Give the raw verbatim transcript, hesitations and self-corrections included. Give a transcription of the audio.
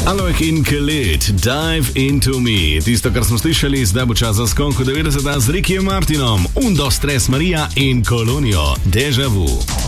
Alok in Khalid, Dive Into Me. Tisto, kar smo slišali, zdaj bo čas za skok v devetdeseta z Rickyjem Martinom, Undo, Stres Maria in Kolonijo, Deja Vu.